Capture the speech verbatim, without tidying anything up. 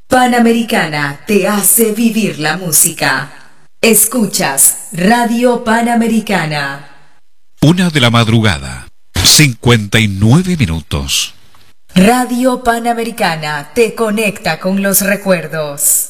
Panamericana te hace vivir la música. Escuchas Radio Panamericana. Una de la madrugada, cincuenta y nueve minutos. Radio Panamericana te conecta con los recuerdos.